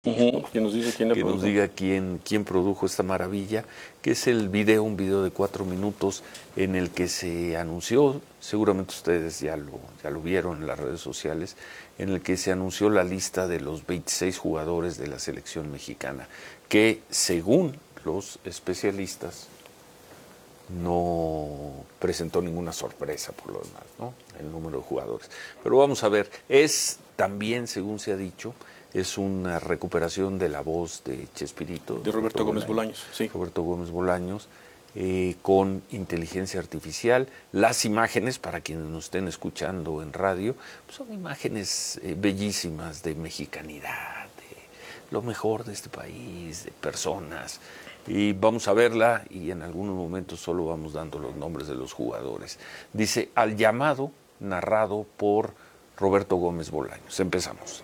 Que nos dice quién la que produjo. nos diga quién produjo esta maravilla, que es un video de 4 minutos en el que se anunció, seguramente ustedes ya lo vieron en las redes sociales, en el que se anunció la lista de los 26 jugadores de la selección mexicana, que según los especialistas no presentó ninguna sorpresa por lo demás, ¿no? El número de jugadores. Pero vamos a ver, es también, según se ha dicho, es una recuperación de la voz de Chespirito. De Roberto Gómez Bolaños, sí. Roberto Gómez Bolaños, con inteligencia artificial. Las imágenes, para quienes nos estén escuchando en radio, pues son imágenes bellísimas de mexicanidad, de lo mejor de este país, de personas. Y vamos a verla y en algunos momentos solo vamos dando los nombres de los jugadores. Dice, al llamado, narrado por Roberto Gómez Bolaños. Empezamos.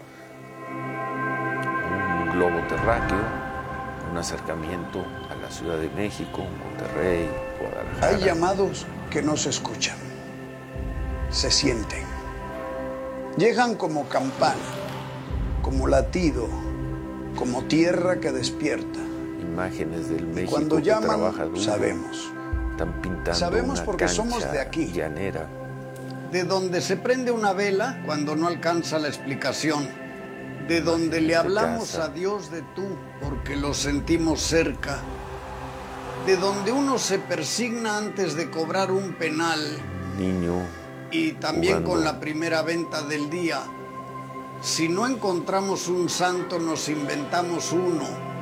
Un globo terráqueo, un acercamiento a la Ciudad de México, Monterrey, Guadalajara. Hay llamados que no se escuchan, se sienten. Llegan como campana, como latido, como tierra que despierta. Imágenes del México cuando que llaman, trabaja duro. sabemos. Están pintando Sabemos una porque cancha somos de aquí. llanera. De donde se prende una vela cuando no alcanza la explicación. De donde le hablamos a Dios de tú porque lo sentimos cerca. De donde uno se persigna antes de cobrar un penal. Niño. Y también jugando. con la primera venta del día. Si no encontramos un santo, nos inventamos uno.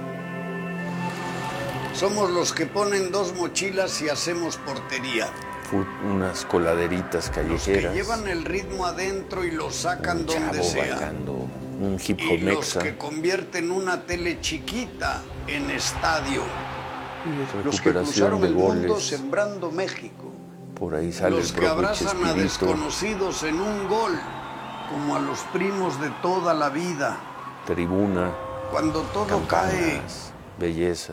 Somos los que ponen 2 mochilas y hacemos portería. Unas coladeritas callejeras. Los que llevan el ritmo adentro y lo sacan un donde chavo sea. bailando, un hip hop Y los mexa. que convierten una tele chiquita en estadio. Los que Recuperación cruzaron de el mundo goles. sembrando México. Por ahí sale Los el que propio abrazan a Chespirito. desconocidos en un gol, como a los primos de toda la vida. Tribuna, Cuando todo cae, campanas, belleza.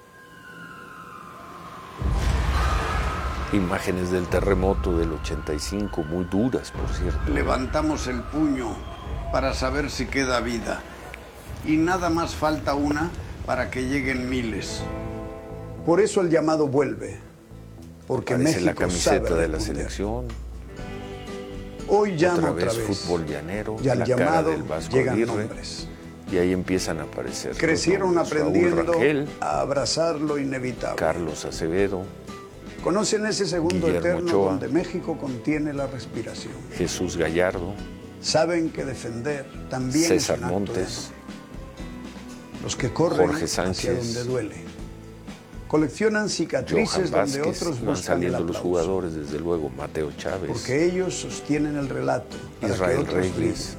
Imágenes del terremoto del 85, muy duras, por cierto. levantamos el puño para saber si queda vida. Y nada más falta una para que lleguen miles. Por eso el llamado vuelve. Porque Parece México la camiseta sabe de la responder. selección. Hoy llama otra vez vez. fútbol llanero, Y al la cara llamado del Vasco llegan Aguirre. nombres. Y ahí empiezan a aparecer. los Crecieron nombres. Raúl aprendiendo Rangel, a abrazar lo inevitable. Carlos Acevedo, Conocen ese segundo Guillermo eterno Ochoa. donde México contiene la respiración. Jesús Gallardo, Saben que defender también César es un acto de Montes, amor. Los que corren Jorge Sánchez, hacia donde duele. Coleccionan Johan cicatrices donde Vázquez, otros van buscan el saliendo los aplauso. jugadores, desde luego, Mateo Chávez, Porque ellos sostienen el relato. para que Israel otros Reyes,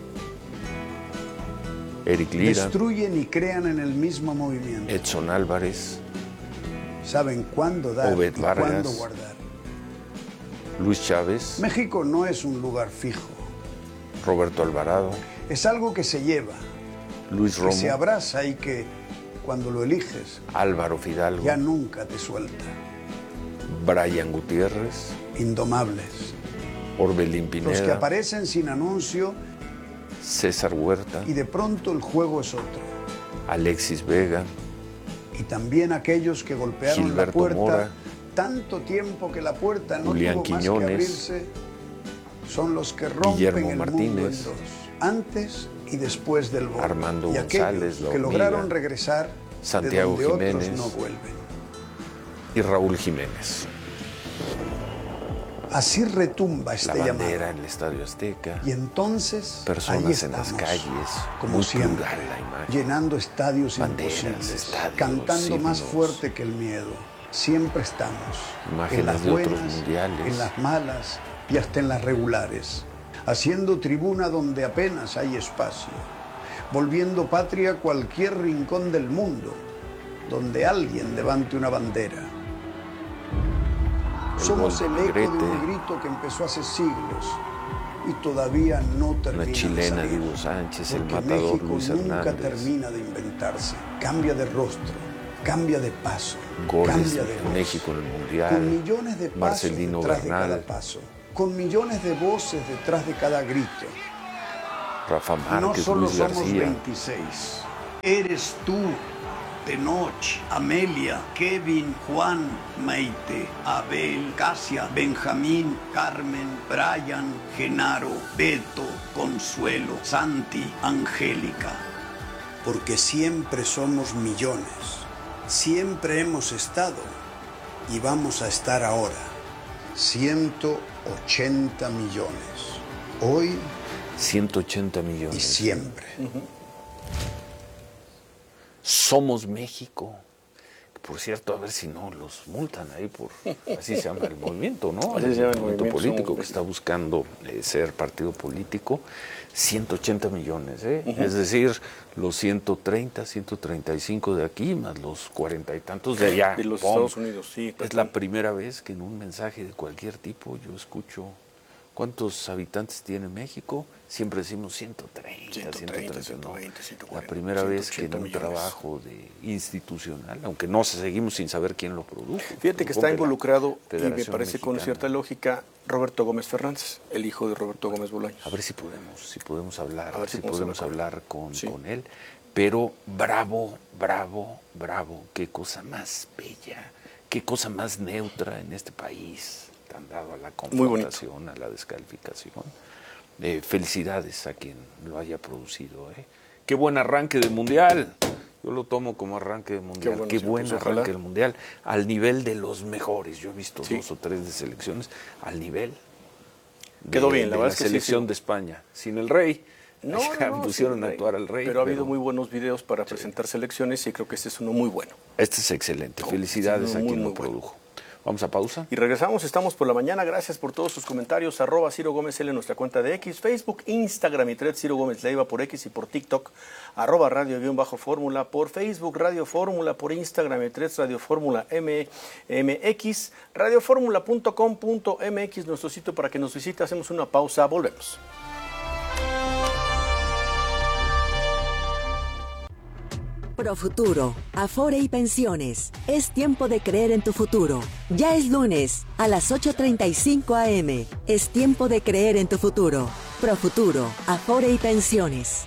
brillen. Eric Lira, Destruyen y crean en el mismo movimiento. Edson Álvarez, Saben cuándo dar Obed y Vargas. cuándo guardar. Luis Chávez, México no es un lugar fijo. Roberto Alvarado, Es algo que se lleva, Luis que se Romo, abraza y que cuando lo eliges Álvaro Fidalgo, ya nunca te suelta. Brian Gutiérrez, Indomables. Orbelín Los que Pineda, aparecen sin anuncio César Huerta, y de pronto el juego es otro. Alexis Vega, Y también aquellos que golpearon Gilberto la puerta Mora, tanto tiempo que la puerta no Julián tuvo Quiñones, más que abrirse, son los que rompen Guillermo el Martínez, mundo en dos, antes y después del gol. Armando y González, aquellos La que Hormiga, lograron regresar Santiago de donde Jiménez. otros no vuelven. y Raúl Jiménez. Así retumba La este bandera llamado. en el Estadio Azteca, Y entonces ahí personas en las estamos, calles, como muy siempre, plural la imagen. llenando estadios Banderas, imposibles, estadios, cantando más himnos. fuerte que el miedo. Siempre estamos, Imágenes en las de otros buenas, mundiales. en las malas y hasta en las regulares, haciendo tribuna donde apenas hay espacio, volviendo patria cualquier rincón del mundo donde alguien levante una bandera. Somos gol el de eco de Negrete. un grito que empezó hace siglos y todavía no termina Una de chilena de salir, Hugo Sánchez, el porque matador México Luis nunca Hernández. termina de inventarse, cambia de rostro, cambia de paso, Goles cambia de de voz, México en el con Mundial, millones de pasos Marcelino detrás de Bernal, cada paso, con millones de voces detrás de cada grito. Rafa No Márquez, solo Luis somos García, 26, Eres tú, Tenoch, Amelia, Kevin, Juan, Maite, Abel, Casia, Benjamín, Carmen, Brian, Genaro, Beto, Consuelo, Santi, Angélica. Porque siempre somos millones, siempre hemos estado y vamos a estar ahora. 180 millones. Hoy 180 millones. y siempre. Somos México. Por cierto, a ver si no los multan ahí por... Así se llama el movimiento, ¿no? Así se llama el movimiento movimiento político que está buscando ser partido político. 180 millones, ¿eh? Es decir, los 130, 135 de aquí, más los 40 y tantos de allá. De los ¡Pum! Estados Unidos, sí. Es la primera vez que en un mensaje de cualquier tipo yo escucho cuántos habitantes tiene México. Siempre decimos 130, 120, 140. La primera vez que en un trabajo institucional, aunque no seguimos sin saber quién lo produjo. Fíjate que está involucrado, y me Federación parece con Mexicana. cierta lógica, Roberto Gómez Fernández, el hijo de Roberto Gómez Bolaños. A ver si podemos hablar, A ver si podemos hablar con Sí. él. Pero bravo, qué cosa más bella, qué cosa más neutra en este país, tan dado a la Muy bonito. confrontación, a la descalificación. Felicidades a quien lo haya producido. Qué buen arranque del Mundial. Yo lo tomo como arranque del Mundial. bueno, Qué sí, buen pues, arranque ojalá. del Mundial. Al nivel de los mejores. Yo he visto Sí. 2 o 3 de selecciones. Al nivel. Quedó bien, la de verdad la es que sí, selección sí. de España. Sin el Rey. No, pusieron sí, a actuar al Rey. Pero ha habido muy buenos videos para presentar selecciones y creo que este es uno muy bueno. Este es excelente. Felicidades este es a quien muy, lo muy bueno. produjo. Vamos a pausa. Y regresamos, estamos por la mañana. Gracias por todos sus comentarios. @Ciro Gómez L en nuestra cuenta de X, Facebook, Instagram y Threads, Ciro Gómez Leiva por X y por TikTok, @Radio_Fórmula por Facebook, Radio Fórmula por Instagram y Threads, Radio Fórmula MX, radioformula.com.mx, nuestro sitio para que nos visite. Hacemos una pausa, volvemos. Profuturo, Afore y Pensiones. Es tiempo de creer en tu futuro. Ya es lunes, a las 8:35 a.m. Es tiempo de creer en tu futuro. Profuturo, Afore y Pensiones.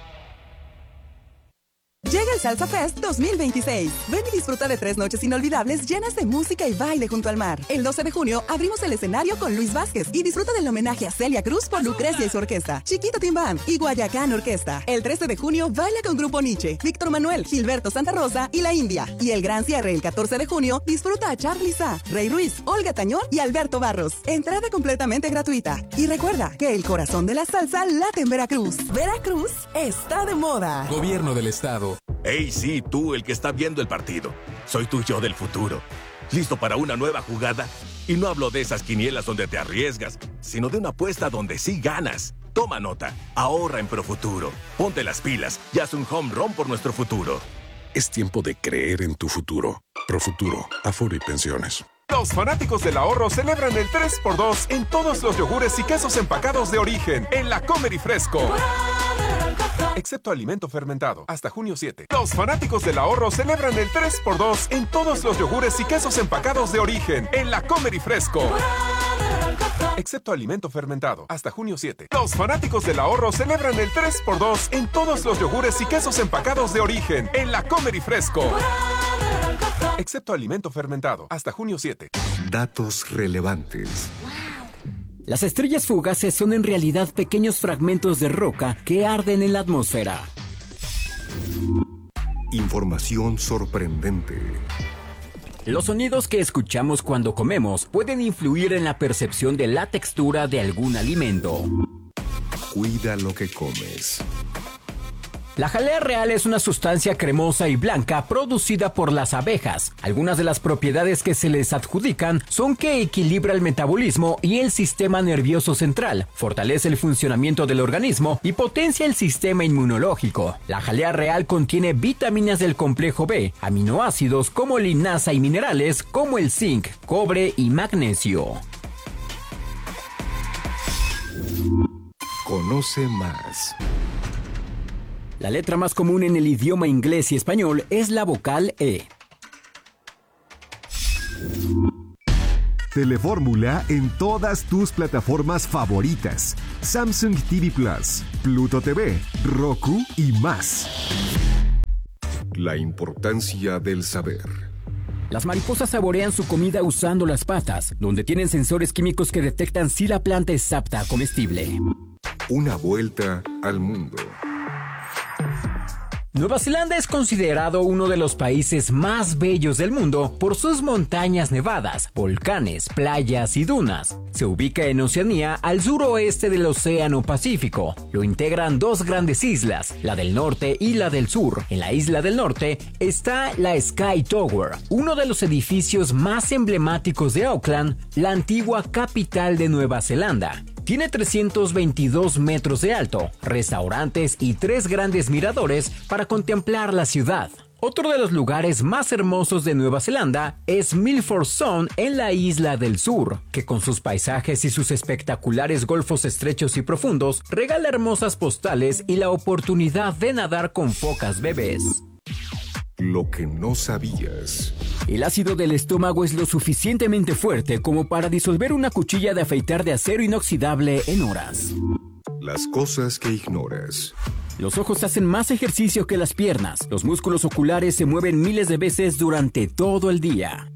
Llega el Salsa Fest 2026. Ven y disfruta de 3 noches inolvidables llenas de música y baile junto al mar. El 12 de junio abrimos el escenario con Luis Vázquez y disfruta del homenaje a Celia Cruz por Lucrecia y su orquesta, Chiquito Team Band y Guayacán Orquesta. El 13 de junio baila con Grupo Nietzsche, Víctor Manuel, Gilberto Santa Rosa y La India. Y el gran cierre el 14 de junio disfruta a Charly Sa, Rey Ruiz, Olga Tañón y Alberto Barros. Entrada completamente gratuita. Y recuerda que el corazón de la salsa late en Veracruz. Veracruz está de moda. Gobierno del Estado. Hey, sí, tú, el que está viendo el partido. Soy tu yo del futuro. ¿Listo para una nueva jugada? Y no hablo de esas quinielas donde te arriesgas, sino de una apuesta donde sí ganas. Toma nota. Ahorra en Profuturo. Ponte las pilas y haz un home run por nuestro futuro. Es tiempo de creer en tu futuro. Profuturo, Afore y Pensiones. Los fanáticos del ahorro celebran el 3x2 en todos los yogures y quesos empacados de origen en la Comer y Fresco. Excepto alimento fermentado, hasta junio 7. Los fanáticos del ahorro celebran el 3x2 en todos los yogures y quesos empacados de origen en la Comer y Fresco. Excepto alimento fermentado, hasta junio 7. Los fanáticos del ahorro celebran el 3x2 en todos los yogures y quesos empacados de origen en la Comer y Fresco. Excepto alimento fermentado, hasta junio 7. Datos relevantes. Las estrellas fugaces son en realidad pequeños fragmentos de roca que arden en la atmósfera. Información sorprendente. Los sonidos que escuchamos cuando comemos pueden influir en la percepción de la textura de algún alimento. Cuida lo que comes. La jalea real es una sustancia cremosa y blanca producida por las abejas. Algunas de las propiedades que se les adjudican son que equilibra el metabolismo y el sistema nervioso central, fortalece el funcionamiento del organismo y potencia el sistema inmunológico. La jalea real contiene vitaminas del complejo B, aminoácidos como linasa y minerales como el zinc, cobre y magnesio. Conoce más. La letra más común en el idioma inglés y español es la vocal E. Telefórmula en todas tus plataformas favoritas: Samsung TV Plus, Pluto TV, Roku y más. La importancia del saber. Las mariposas saborean su comida usando las patas, donde tienen sensores químicos que detectan si la planta es apta a comestible. Una vuelta al mundo. Nueva Zelanda es considerado uno de los países más bellos del mundo por sus montañas nevadas, volcanes, playas y dunas. Se ubica en Oceanía, al suroeste del Océano Pacífico. Lo integran dos grandes islas, la del norte y la del sur. En la isla del norte está la Sky Tower, uno de los edificios más emblemáticos de Auckland, la antigua capital de Nueva Zelanda. Tiene 322 metros de alto, restaurantes y 3 grandes miradores para contemplar la ciudad. Otro de los lugares más hermosos de Nueva Zelanda es Milford Sound en la isla del sur, que con sus paisajes y sus espectaculares golfos estrechos y profundos regala hermosas postales y la oportunidad de nadar con focas bebés. Lo que no sabías. El ácido del estómago es lo suficientemente fuerte como para disolver una cuchilla de afeitar de acero inoxidable en horas. Las cosas que ignoras. Los ojos hacen más ejercicio que las piernas. Los músculos oculares se mueven miles de veces durante todo el día.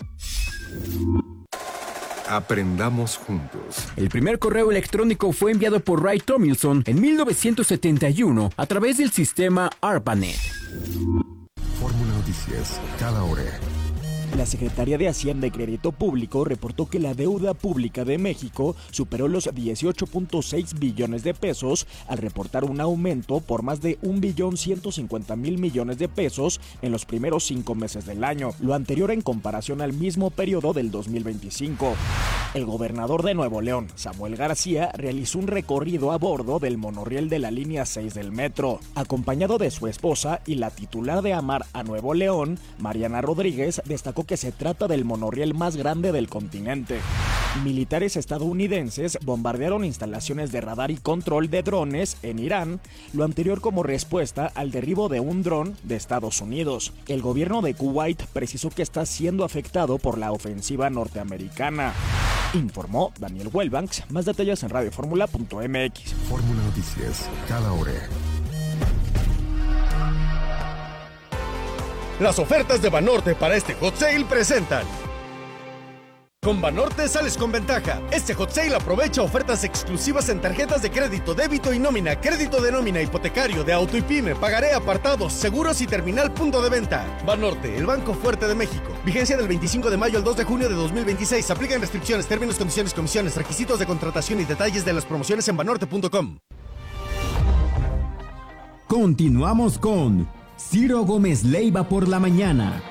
Aprendamos juntos. El primer correo electrónico fue enviado por Ray Tomlinson en 1971 a través del sistema ARPANET. Fórmula Noticias, cada hora. La Secretaría de Hacienda y Crédito Público reportó que la deuda pública de México superó los 18.6 billones de pesos al reportar un aumento por más de 1.150.000 millones de pesos en los primeros 5 meses del año, lo anterior en comparación al mismo periodo del 2025. El gobernador de Nuevo León, Samuel García, realizó un recorrido a bordo del monorriel de la línea 6 del metro, acompañado de su esposa y la titular de Amar a Nuevo León, Mariana Rodríguez, destacó que se trata del monorriel más grande del continente. Militares estadounidenses bombardearon instalaciones de radar y control de drones en Irán, lo anterior como respuesta al derribo de un dron de Estados Unidos. El gobierno de Kuwait precisó que está siendo afectado por la ofensiva norteamericana. Informó Daniel Wellbanks. Más detalles en radioformula.mx. Fórmula Noticias, cada hora. Las ofertas de Banorte para este Hot Sale presentan. Con Banorte sales con ventaja. Este Hot Sale aprovecha ofertas exclusivas en tarjetas de crédito, débito y nómina, crédito de nómina, hipotecario, de auto y pyme, pagaré, apartados, seguros y terminal punto de venta. Banorte, el banco fuerte de México. Vigencia del 25 de mayo al 2 de junio de 2026. Aplican restricciones, términos, condiciones, comisiones, requisitos de contratación y detalles de las promociones en banorte.com. Continuamos con Ciro Gómez Leiva por la mañana.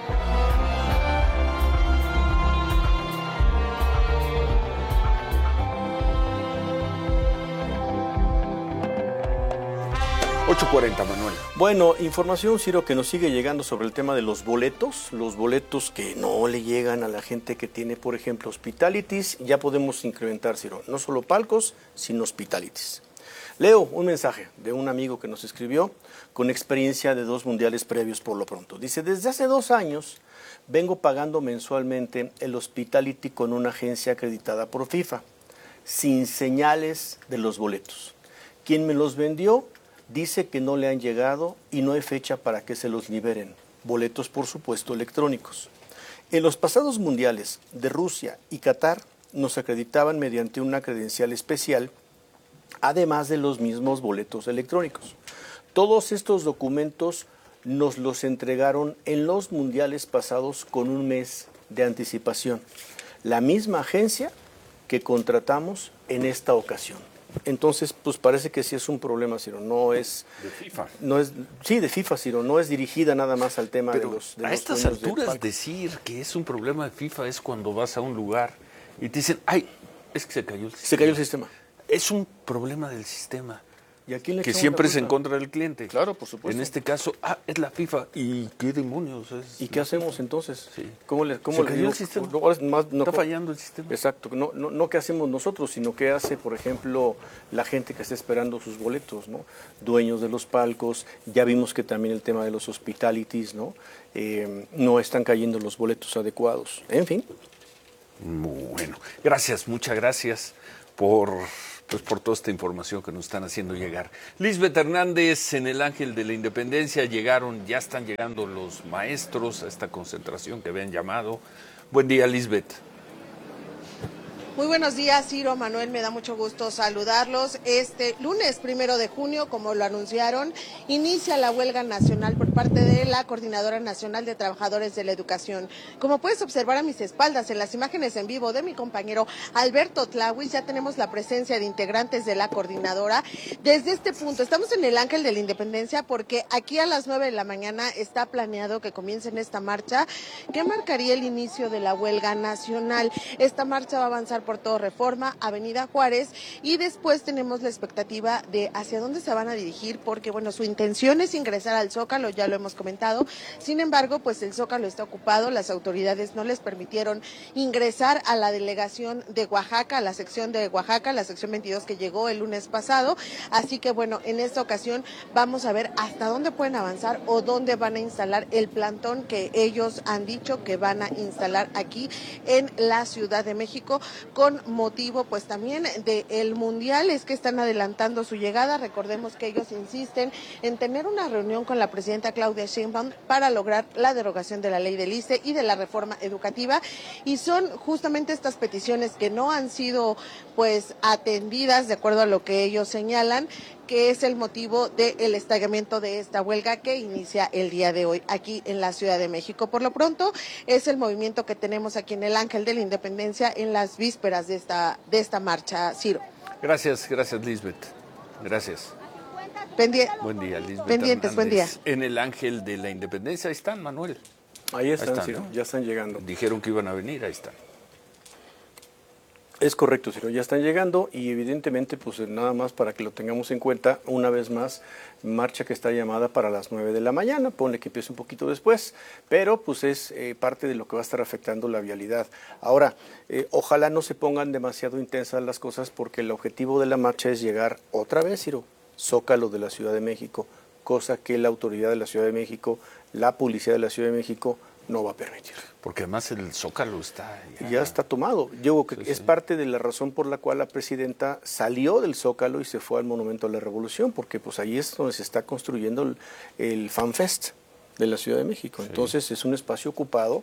$8:40, Manuel. Bueno, información, Ciro, que nos sigue llegando sobre el tema de los boletos que no le llegan a la gente que tiene, por ejemplo, hospitalities. Ya podemos incrementar, Ciro, no solo palcos, sino hospitalities. Leo un mensaje de un amigo que nos escribió con experiencia de 2 mundiales previos por lo pronto. Dice, desde hace 2 años vengo pagando mensualmente el hospitality con una agencia acreditada por FIFA, sin señales de los boletos. Quien me los vendió dice que no le han llegado y no hay fecha para que se los liberen. Boletos, por supuesto, electrónicos. En los pasados mundiales de Rusia y Qatar nos acreditaban mediante una credencial especial, además de los mismos boletos electrónicos. Todos estos documentos nos los entregaron en los mundiales pasados con un mes de anticipación. La misma agencia que contratamos en esta ocasión. Entonces, pues parece que sí es un problema, Ciro. No es de FIFA. Sí, de FIFA, Ciro. No es dirigida nada más al tema Pero de los a estas alturas decir que es un problema de FIFA es cuando vas a un lugar y te dicen, ay, es que se cayó el sistema. Se cayó el sistema. Es un problema del sistema. ¿Y a quién le que echamos siempre la es en culpa? contra del cliente. Claro, por supuesto. En este caso, es la FIFA. ¿Y qué demonios es? ¿Y qué hacemos entonces? Sí. ¿Cómo Se cayó digo? el sistema. Está fallando el sistema. Exacto. No qué hacemos nosotros, sino qué hace, por ejemplo, la gente que está esperando sus boletos, ¿no? Dueños de los palcos. Ya vimos que también el tema de los hospitalities, ¿no? No están cayendo los boletos adecuados. En fin. Bueno, gracias, muchas gracias por pues por toda esta información que nos están haciendo llegar. Lisbeth Hernández, en el Ángel de la Independencia ya están llegando los maestros a esta concentración que habían llamado. Buen día, Lisbeth. Muy buenos días, Ciro, Manuel, me da mucho gusto saludarlos. Este lunes 1 de junio, como lo anunciaron, inicia la huelga nacional por parte de la Coordinadora Nacional de Trabajadores de la Educación. Como puedes observar a mis espaldas en las imágenes en vivo de mi compañero Alberto Tlawis, ya tenemos la presencia de integrantes de la coordinadora. Desde este punto, estamos en el Ángel de la Independencia porque aquí a las 9 de la mañana está planeado que comiencen esta marcha que marcaría el inicio de la huelga nacional. Esta marcha va a avanzar por todo Reforma, Avenida Juárez, y después tenemos la expectativa de hacia dónde se van a dirigir, porque bueno, su intención es ingresar al Zócalo, ya lo hemos comentado. Sin embargo, pues el Zócalo está ocupado, las autoridades no les permitieron ingresar a la delegación de Oaxaca, a la sección de Oaxaca, la sección 22 que llegó el lunes pasado, así que bueno, en esta ocasión vamos a ver hasta dónde pueden avanzar o dónde van a instalar el plantón que ellos han dicho que van a instalar aquí en la Ciudad de México, con motivo pues también del Mundial. Es que están adelantando su llegada. Recordemos que ellos insisten en tener una reunión con la presidenta Claudia Sheinbaum para lograr la derogación de la ley del ICE y de la reforma educativa, y son justamente estas peticiones que no han sido pues atendidas de acuerdo a lo que ellos señalan, que es el motivo del estallamiento de esta huelga que inicia el día de hoy aquí en la Ciudad de México. Por lo pronto, es el movimiento que tenemos aquí en el Ángel de la Independencia en las vísperas de esta marcha, Ciro. Gracias, Lisbeth. Gracias. Buen día, Lisbeth. Pendientes, Hernández. buen día. En el Ángel de la Independencia, ahí están, Manuel. Ahí están, Ciro, ¿no? ya están llegando. Dijeron que iban a venir, ahí están. Es correcto, Ciro, ya están llegando y evidentemente, pues nada más para que lo tengamos en cuenta, una vez más, marcha que está llamada para las 9 de la mañana, ponle que empiece un poquito después, pero pues es parte de lo que va a estar afectando la vialidad. Ahora, ojalá no se pongan demasiado intensas las cosas porque el objetivo de la marcha es llegar otra vez, Ciro, Zócalo de la Ciudad de México, cosa que la autoridad de la Ciudad de México, la policía de la Ciudad de México, no va a permitir. Porque además el Zócalo está... Ya está tomado. Yo creo que es parte de la razón por la cual la presidenta salió del Zócalo y se fue al Monumento a la Revolución, porque pues ahí es donde se está construyendo el Fan Fest de la Ciudad de México. Entonces es un espacio ocupado,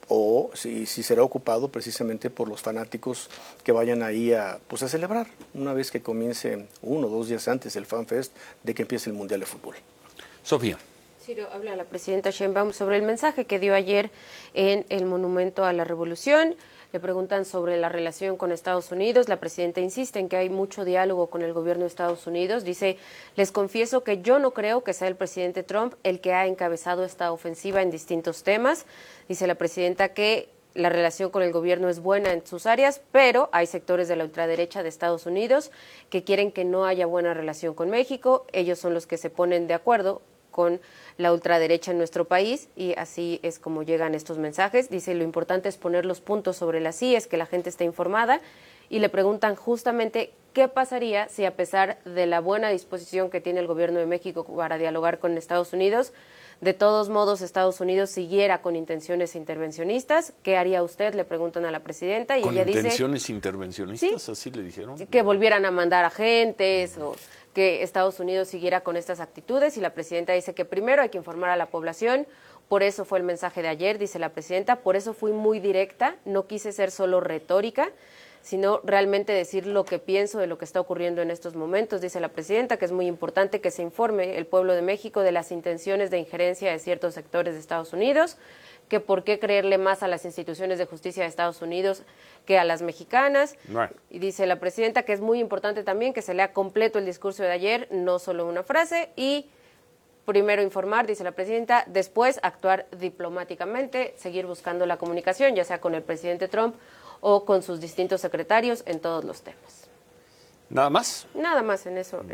o si será ocupado precisamente por los fanáticos que vayan ahí a celebrar una vez que comience 1 o 2 días antes el Fan Fest de que empiece el Mundial de Fútbol. Sofía. Ciro, habla la presidenta Sheinbaum sobre el mensaje que dio ayer en el Monumento a la Revolución. Le preguntan sobre la relación con Estados Unidos. La presidenta insiste en que hay mucho diálogo con el gobierno de Estados Unidos. Dice, les confieso que yo no creo que sea el presidente Trump el que ha encabezado esta ofensiva en distintos temas. Dice la presidenta que la relación con el gobierno es buena en sus áreas, pero hay sectores de la ultraderecha de Estados Unidos que quieren que no haya buena relación con México. Ellos son los que se ponen de acuerdo con la ultraderecha en nuestro país, y así es como llegan estos mensajes. Dice, lo importante es poner los puntos sobre las IES, que la gente esté informada, y le preguntan justamente qué pasaría si, a pesar de la buena disposición que tiene el gobierno de México para dialogar con Estados Unidos, de todos modos Estados Unidos siguiera con intenciones intervencionistas. ¿Qué haría usted?, le preguntan a la presidenta, y ¿Con ella dice... ¿Con intenciones intervencionistas? ¿Sí? Así le dijeron. Que volvieran a mandar agentes o que Estados Unidos siguiera con estas actitudes, y la presidenta dice que primero hay que informar a la población. Por eso fue el mensaje de ayer, dice la presidenta, por eso fui muy directa, no quise ser solo retórica, sino realmente decir lo que pienso de lo que está ocurriendo en estos momentos. Dice la presidenta que es muy importante que se informe el pueblo de México de las intenciones de injerencia de ciertos sectores de Estados Unidos, que por qué creerle más a las instituciones de justicia de Estados Unidos que a las mexicanas. Bueno. Y dice la presidenta que es muy importante también que se lea completo el discurso de ayer, no solo una frase, y primero informar, dice la presidenta, después actuar diplomáticamente, seguir buscando la comunicación, ya sea con el presidente Trump o con sus distintos secretarios en todos los temas. ¿Nada más? Nada más en eso.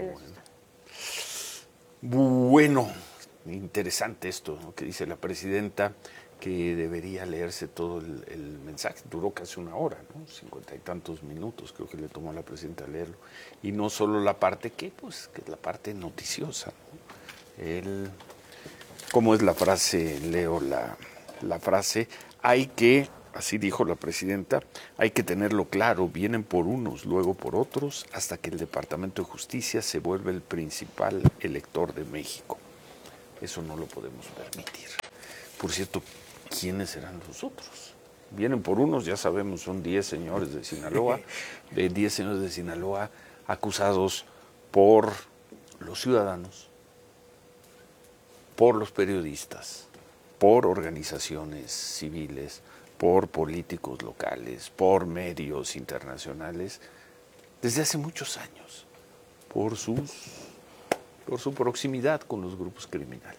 Bueno, interesante esto, ¿no?, que dice la presidenta, que debería leerse todo el mensaje. Duró casi 1 hora, ¿no? 50 y tantos minutos creo que le tomó a la presidenta leerlo. Y no solo la parte que es la parte noticiosa, ¿no? ¿Cómo es la frase? Leo la frase. Hay que así dijo la presidenta, hay que tenerlo claro, vienen por unos, luego por otros, hasta que el Departamento de Justicia se vuelve el principal elector de México. Eso no lo podemos permitir. Por cierto, ¿quiénes serán los otros? Vienen por unos, ya sabemos, son 10 señores de Sinaloa, 10 señores de Sinaloa acusados por los ciudadanos, por los periodistas, por organizaciones civiles, por políticos locales, por medios internacionales, desde hace muchos años, por su proximidad con los grupos criminales.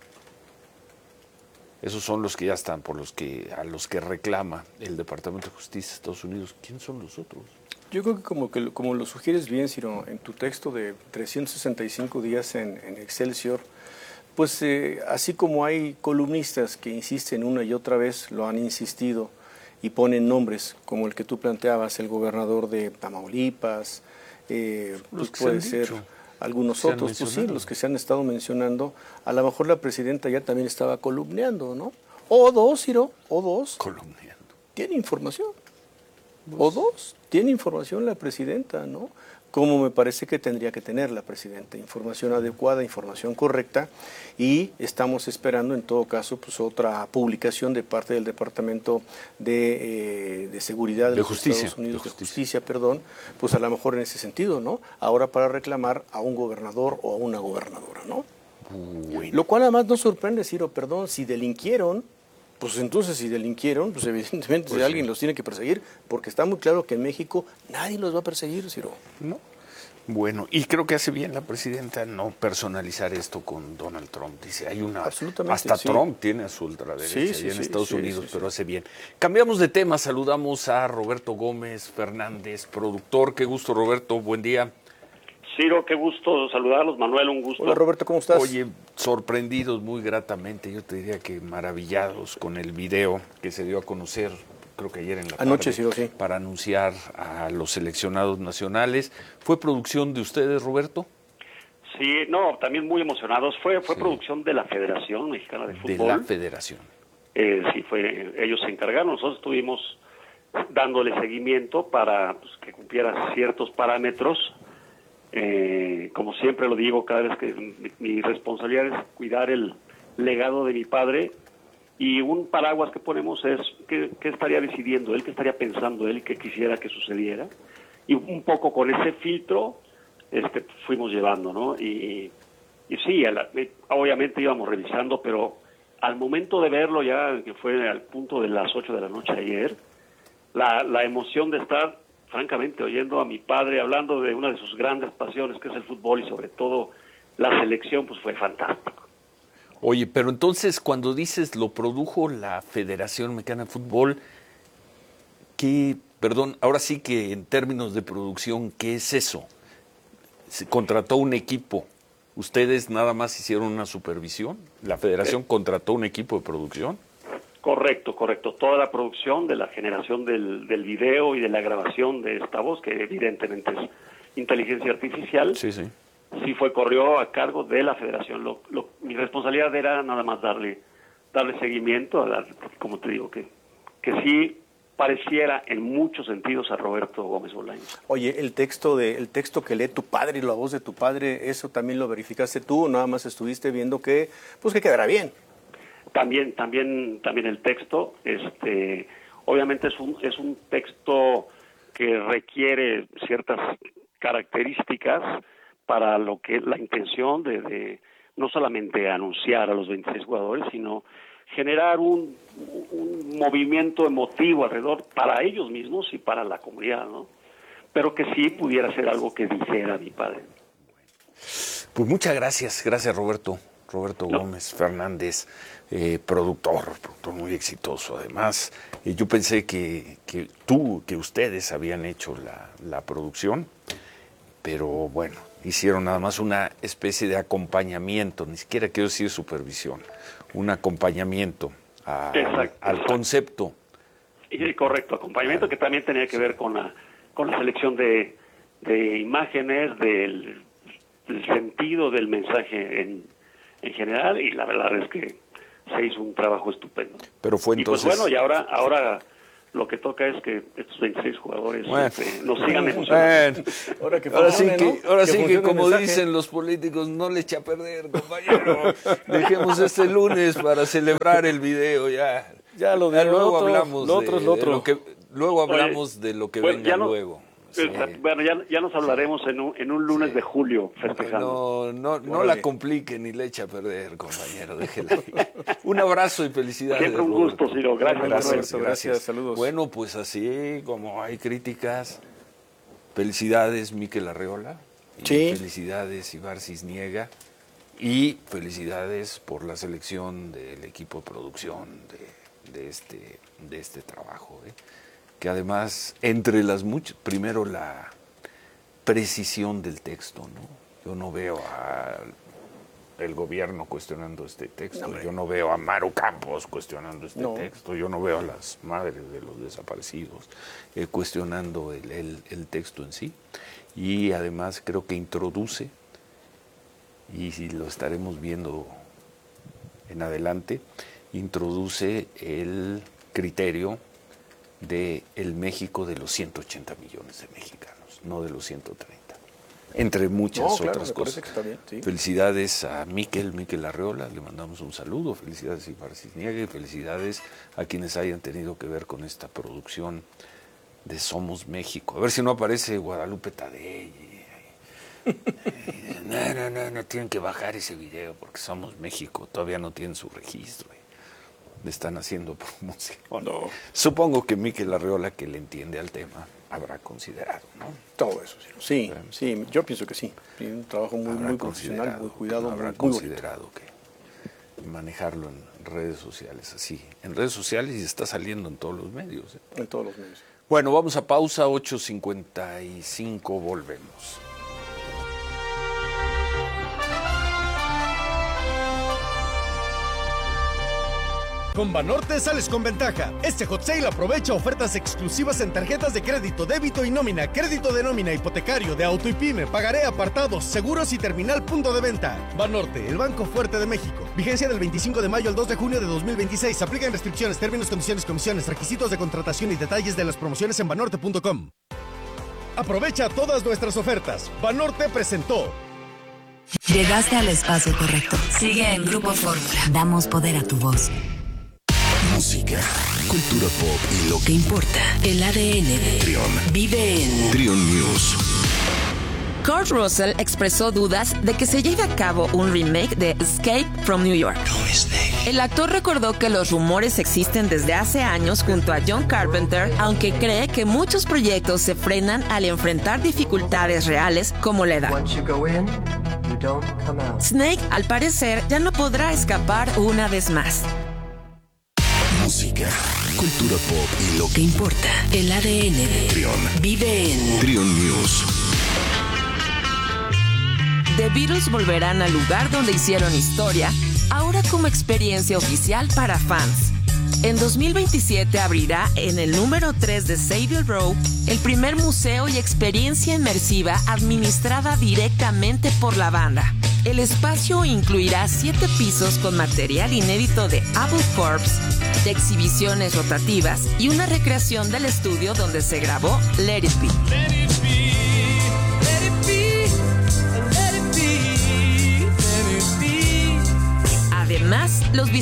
Esos son los que ya están, a los que reclama el Departamento de Justicia de Estados Unidos. ¿Quiénes son los otros? Yo creo que como lo sugieres bien, Ciro, en tu texto de 365 días en Excelsior, pues así como hay columnistas que insisten una y otra vez, lo han insistido y ponen nombres como el que tú planteabas, el gobernador de Tamaulipas, pues puede ser algunos otros, pues sí, los que se han estado mencionando, a lo mejor la presidenta ya también estaba columneando, ¿no? O dos, Ciro, columneando. Tiene información. O dos, tiene información la presidenta, ¿no? Como me parece que tendría que tener la presidenta, información adecuada, información correcta, y estamos esperando en todo caso pues otra publicación de parte del Departamento de Seguridad de los Estados Unidos, de Justicia, pues a lo mejor en ese sentido, ¿no? Ahora para reclamar a un gobernador o a una gobernadora, ¿no? Bueno. Lo cual además no sorprende, Ciro, si delinquieron, pues entonces si delinquieron, pues evidentemente pues alguien los tiene que perseguir, porque está muy claro que en México nadie los va a perseguir, Ciro. No. Bueno, y creo que hace bien la presidenta no personalizar esto con Donald Trump. Dice, hay una... Hasta Trump tiene a su ultraderecha en Estados Unidos, pero hace bien. Cambiamos de tema, saludamos a Roberto Gómez Fernández, productor. Qué gusto, Roberto, buen día. Ciro, qué gusto saludarlos. Manuel, un gusto. Hola, Roberto, ¿cómo estás? Oye, sorprendidos muy gratamente, yo te diría que maravillados con el video que se dio a conocer, creo que ayer en la tarde, anoche, Ciro, sí, para anunciar a los seleccionados nacionales. ¿Fue producción de ustedes, Roberto? Sí, no, también muy emocionados. Fue producción de la Federación Mexicana de Fútbol. De la Federación. Sí, ellos se encargaron. Nosotros estuvimos dándole seguimiento para que cumpliera ciertos parámetros. Como siempre lo digo, cada vez que mi responsabilidad es cuidar el legado de mi padre, y un paraguas que ponemos es qué estaría decidiendo él, qué estaría pensando él, qué quisiera que sucediera, y un poco con ese filtro fuimos llevando, ¿no? Y sí, obviamente íbamos revisando, pero al momento de verlo ya, que fue al punto de las 8 de la noche ayer, la emoción de estar francamente oyendo a mi padre hablando de una de sus grandes pasiones, que es el fútbol, y sobre todo la selección, pues fue fantástico. Oye, pero entonces cuando dices lo produjo la Federación Mexicana de Fútbol, ahora sí que en términos de producción, ¿qué es eso? Se contrató un equipo, ¿ustedes nada más hicieron una supervisión? ¿La Federación contrató un equipo de producción? Correcto. Toda la producción de la generación del video y de la grabación de esta voz, que evidentemente es inteligencia artificial, sí corrió a cargo de la Federación. Mi responsabilidad era nada más darle seguimiento, como te digo, que sí pareciera en muchos sentidos a Roberto Gómez Bolaños. Oye, el texto que lee tu padre y la voz de tu padre, ¿eso también lo verificaste tú o nada más estuviste viendo que quedará bien? También el texto, obviamente es un texto que requiere ciertas características para lo que es la intención de no solamente anunciar a los 26 jugadores, sino generar un movimiento emotivo alrededor para ellos mismos y para la comunidad, ¿no? Pero que sí pudiera ser algo que dijera mi padre. Pues muchas gracias Roberto Gómez Fernández, productor muy exitoso. Además, yo pensé que ustedes habían hecho la producción, pero bueno, hicieron nada más una especie de acompañamiento, ni siquiera quiero decir supervisión, un acompañamiento al concepto. Correcto, acompañamiento que también tenía que ver con la selección de imágenes, del sentido del mensaje en general, y la verdad es que se hizo un trabajo estupendo. Pero fue entonces... Y pues bueno, y ahora lo que toca es que estos 26 jugadores Bueno. nos sigan emocionando. Ahora sí que como dicen los políticos, no le eche a perder, compañero. Dejemos este lunes para celebrar el video ya. Ya lo de luego otro, hablamos lo otro es lo otro. Luego hablamos de lo que Bueno, venga luego. Sí. Bueno, ya nos hablaremos en un lunes de julio festejando. No la complique ni le eche a perder, compañero, déjela ahí. Un abrazo y felicidades. Siempre un gusto, Ciro. Gracias, saludos. Bueno, pues así como hay críticas, felicidades Mikel Arreola, y Sí. felicidades Ibar Cisniega, y felicidades por la selección del equipo de producción de este trabajo, que además, entre las muchas, primero la precisión del texto, ¿no? Yo no veo al gobierno cuestionando este texto, yo no veo a Maru Campos cuestionando este texto, yo no veo a las madres de los desaparecidos cuestionando el texto en sí, y además creo que introduce, y si lo estaremos viendo en adelante, introduce el criterio de el México de los 180 millones de mexicanos, no de los 130, entre muchas otras cosas. Que está bien, sí. Felicidades a Mikel Arreola, le mandamos un saludo, felicidades a Ibar Cisniega y felicidades a quienes hayan tenido que ver con esta producción de Somos México. A ver si no aparece Guadalupe Tadei. No, tienen que bajar ese video porque Somos México todavía no tienen su registro. Le están haciendo promoción. No. Supongo que Mikel Arreola, que le entiende al tema, habrá considerado, ¿no? Todo eso, sí, yo pienso que sí. Un trabajo muy profesional, muy cuidado, habrá muy considerado que manejarlo en redes sociales así. En redes sociales y está saliendo en todos los medios. En todos los medios. Bueno, vamos a pausa, 8:55, volvemos. Con Banorte sales con ventaja. Este hot sale aprovecha ofertas exclusivas en tarjetas de crédito, débito y nómina, crédito de nómina, hipotecario, de auto y pyme, pagaré, apartados, seguros y terminal punto de venta. Banorte, el banco fuerte de México. Vigencia del 25 de mayo al 2 de junio de 2026. Aplican restricciones, términos, condiciones, comisiones, requisitos de contratación y detalles de las promociones en banorte.com. Aprovecha todas nuestras ofertas. Banorte presentó. Llegaste al espacio correcto. Sigue en Grupo Fórmula. Damos poder a tu voz. Música, cultura pop y lo que importa. El ADN de Trión. Vive en Trión News. Kurt Russell expresó dudas de que se lleve a cabo un remake de Escape from New York. El actor recordó que los rumores existen desde hace años junto a John Carpenter, aunque cree que muchos proyectos se frenan al enfrentar dificultades reales como la edad. Snake, al parecer, ya no podrá escapar una vez más. Música, cultura pop y lo que importa. El ADN de Trión. Vive en Trión News. The Beatles volverán al lugar donde hicieron historia, ahora como experiencia oficial para fans. En 2027 abrirá en el número 3 de Savile Row el primer museo y experiencia inmersiva administrada directamente por la banda. El espacio incluirá 7 pisos con material inédito de Apple Corps, de exhibiciones rotativas y una recreación del estudio donde se grabó Let It Be. Let it be, let it be, let it be, let it be. Además, los